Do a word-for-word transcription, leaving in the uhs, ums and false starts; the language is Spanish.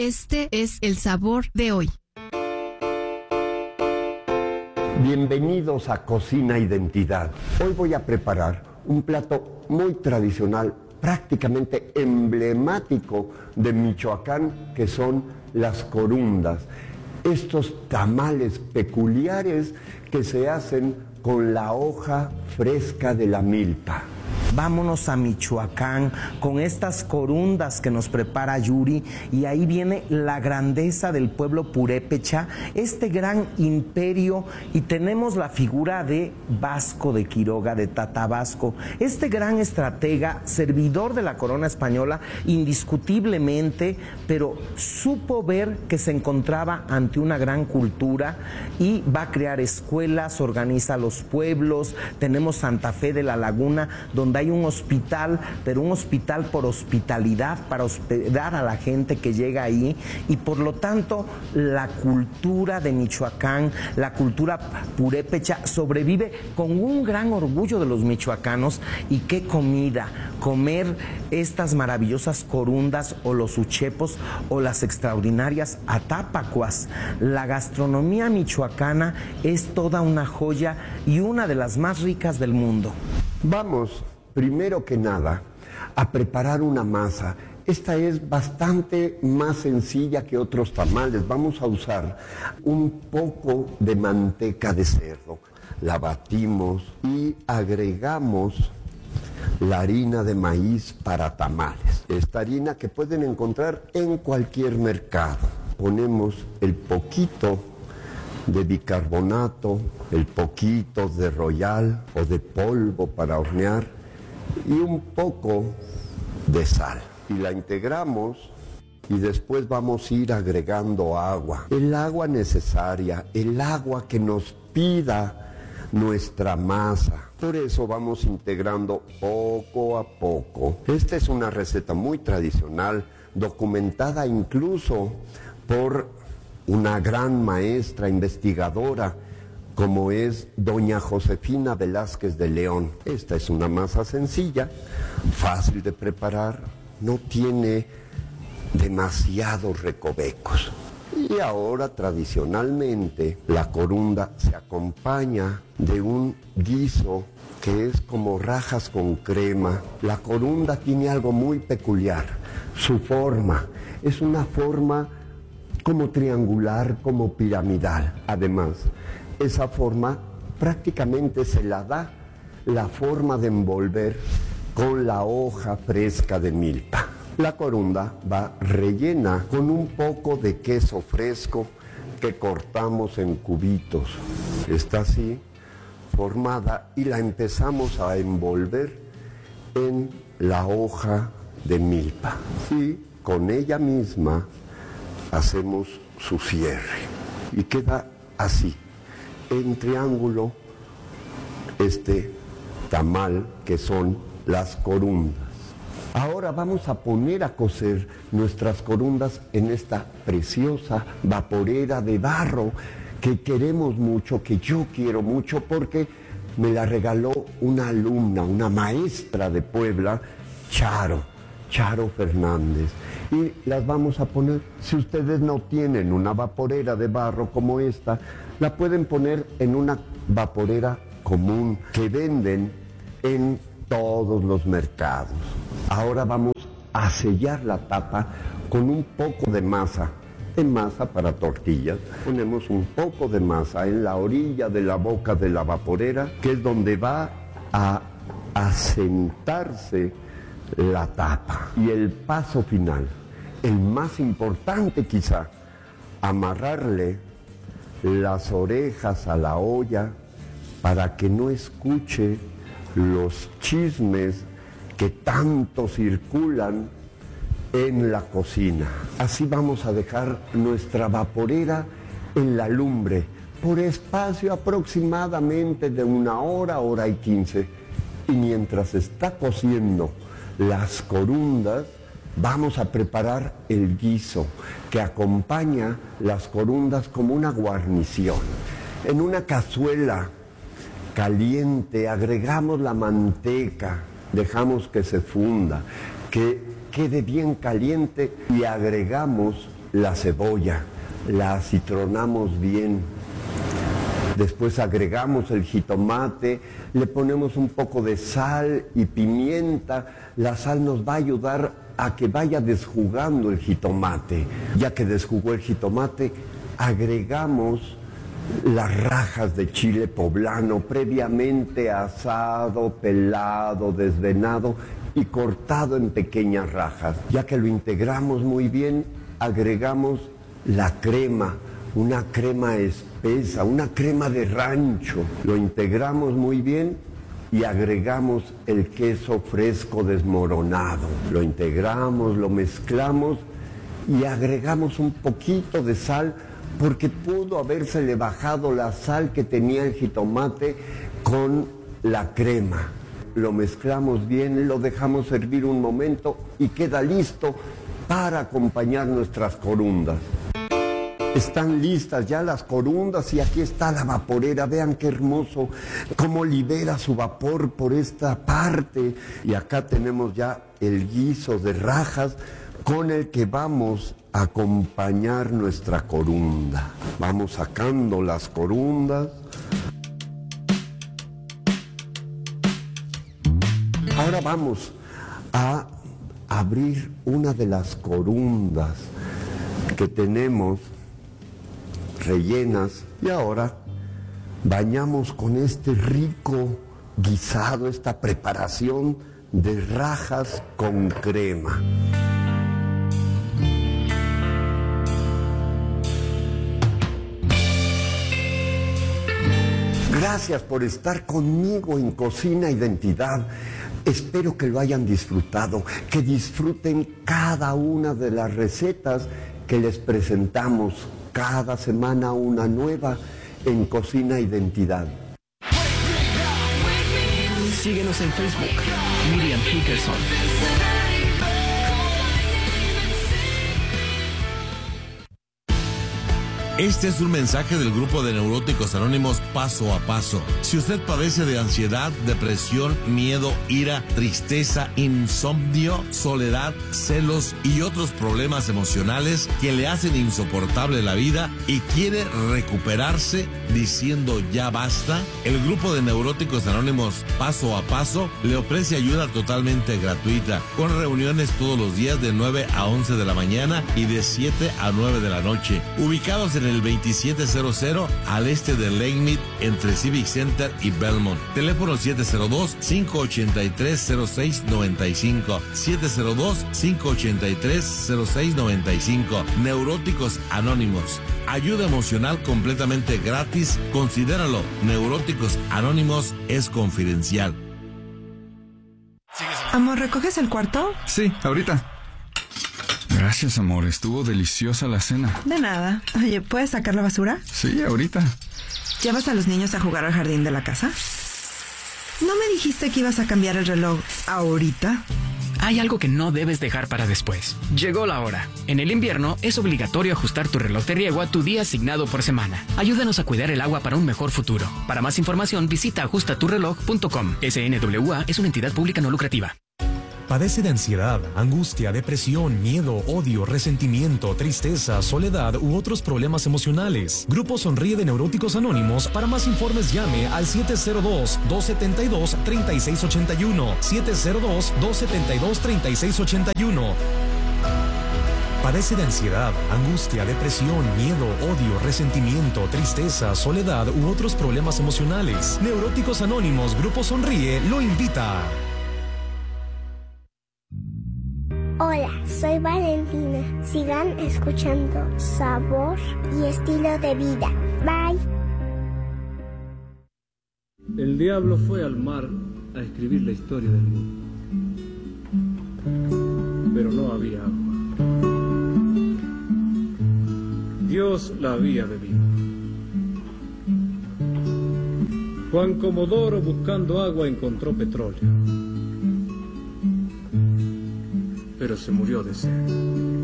Este es el sabor de hoy. Bienvenidos a Cocina Identidad. Hoy voy a preparar un plato muy tradicional, prácticamente emblemático de Michoacán, que son las corundas. Estos tamales peculiares que se hacen con la hoja fresca de la milpa. Vámonos a Michoacán con estas corundas que nos prepara Yuri, y ahí viene la grandeza del pueblo purépecha, este gran imperio, y tenemos la figura de Vasco de Quiroga, de Tatabasco, este gran estratega, servidor de la corona española, indiscutiblemente, pero supo ver que se encontraba ante una gran cultura y va a crear escuelas, organiza los pueblos. Tenemos Santa Fe de la Laguna, donde hay un hospital, pero un hospital por hospitalidad, para hospedar a la gente que llega ahí, y por lo tanto la cultura de Michoacán, la cultura purépecha sobrevive con un gran orgullo de los michoacanos. Y qué comida, comer estas maravillosas corundas o los uchepos o las extraordinarias atápacuas. La gastronomía michoacana es toda una joya y una de las más ricas del mundo. Vamos, primero que nada, a preparar una masa. Esta es bastante más sencilla que otros tamales. Vamos a usar un poco de manteca de cerdo. La batimos y agregamos la harina de maíz para tamales. Esta harina que pueden encontrar en cualquier mercado. Ponemos el poquito de bicarbonato, el poquito de royal o de polvo para hornear y un poco de sal. Y la integramos y después vamos a ir agregando agua. El agua necesaria, el agua que nos pida nuestra masa. Por eso vamos integrando poco a poco. Esta es una receta muy tradicional, documentada incluso por una gran maestra investigadora como es doña Josefina Velázquez de León. Esta es una masa sencilla, fácil de preparar, no tiene demasiados recovecos. Y ahora tradicionalmente la corunda se acompaña de un guiso que es como rajas con crema. La corunda tiene algo muy peculiar, su forma, es una forma como triangular, como piramidal. Además, esa forma prácticamente se la da la forma de envolver con la hoja fresca de milpa. La corunda va rellena con un poco de queso fresco que cortamos en cubitos. Está así formada y la empezamos a envolver en la hoja de milpa. Y con ella misma hacemos su cierre y queda así, en triángulo, este tamal que son las corundas. Ahora vamos a poner a cocer nuestras corundas en esta preciosa vaporera de barro que queremos mucho, que yo quiero mucho porque me la regaló una alumna, una maestra de Puebla, Charo, Charo Fernández. Y las vamos a poner, si ustedes no tienen una vaporera de barro como esta, la pueden poner en una vaporera común que venden en todos los mercados. Ahora vamos a sellar la tapa con un poco de masa, de masa para tortillas. Ponemos un poco de masa en la orilla de la boca de la vaporera, que es donde va a asentarse la tapa. Y el paso final, el más importante quizá, amarrarle las orejas a la olla para que no escuche los chismes que tanto circulan en la cocina. Así vamos a dejar nuestra vaporera en la lumbre por espacio aproximadamente de una hora, hora y quince. Y mientras está cociendo las corundas, vamos a preparar el guiso que acompaña las corundas como una guarnición. En una cazuela caliente agregamos la manteca, dejamos que se funda, que quede bien caliente y agregamos la cebolla, la acitronamos bien. Después agregamos el jitomate, le ponemos un poco de sal y pimienta. La sal nos va a ayudar a que vaya desjugando el jitomate. Ya que desjugó el jitomate, agregamos las rajas de chile poblano, previamente asado, pelado, desvenado y cortado en pequeñas rajas. Ya que lo integramos muy bien, agregamos la crema, una crema espesa, una crema de rancho. Lo integramos muy bien y agregamos el queso fresco desmoronado. Lo integramos, lo mezclamos y agregamos un poquito de sal porque pudo habérsele bajado la sal que tenía el jitomate con la crema. Lo mezclamos bien, lo dejamos hervir un momento y queda listo para acompañar nuestras corundas. Están listas ya las corundas y aquí está la vaporera. Vean qué hermoso cómo libera su vapor por esta parte. Y acá tenemos ya el guiso de rajas con el que vamos a acompañar nuestra corunda. Vamos sacando las corundas. Ahora vamos a abrir una de las corundas que tenemos rellenas y ahora bañamos con este rico guisado, esta preparación de rajas con crema. Gracias por estar conmigo en Cocina Identidad. Espero que lo hayan disfrutado, que disfruten cada una de las recetas que les presentamos. Cada semana una nueva en Cocina Identidad. Síguenos en Facebook, Miriam Hickerson. Este es un mensaje del grupo de Neuróticos Anónimos Paso a Paso. Si usted padece de ansiedad, depresión, miedo, ira, tristeza, insomnio, soledad, celos y otros problemas emocionales que le hacen insoportable la vida y quiere recuperarse diciendo ya basta, el grupo de Neuróticos Anónimos Paso a Paso le ofrece ayuda totalmente gratuita, con reuniones todos los días de nueve a once de la mañana y de siete a nueve de la noche, ubicados en el veintisiete cero cero al este de Lake Mead entre Civic Center y Belmont. Teléfono siete cero dos, cinco ocho tres, cero seis nueve cinco, siete cero dos, cinco ocho tres, cero seis nueve cinco. Neuróticos Anónimos. Ayuda emocional completamente gratis. Considéralo. Neuróticos Anónimos es confidencial. Amor, ¿recoges el cuarto? Sí, ahorita. Gracias, amor. Estuvo deliciosa la cena. De nada. Oye, ¿puedes sacar la basura? Sí, ahorita. ¿Llevas a los niños a jugar al jardín de la casa? ¿No me dijiste que ibas a cambiar el reloj ahorita? Hay algo que no debes dejar para después. Llegó la hora. En el invierno es obligatorio ajustar tu reloj de riego a tu día asignado por semana. Ayúdanos a cuidar el agua para un mejor futuro. Para más información visita ajusta tu reloj punto com. S N W A es una entidad pública no lucrativa. ¿Padece de ansiedad, angustia, depresión, miedo, odio, resentimiento, tristeza, soledad u otros problemas emocionales? Grupo Sonríe de Neuróticos Anónimos. Para más informes llame al siete cero dos, dos siete dos, tres seis ocho uno, siete cero dos, dos siete dos, tres seis ocho uno. ¿Padece de ansiedad, angustia, depresión, miedo, odio, resentimiento, tristeza, soledad u otros problemas emocionales? Neuróticos Anónimos, Grupo Sonríe, lo invita. Hola, soy Valentina. Sigan escuchando Sabor y Estilo de Vida. Bye. El diablo fue al mar a escribir la historia del mundo, pero no había agua. Dios la había bebido. Juan Comodoro, buscando agua, encontró petróleo, pero se murió de sed.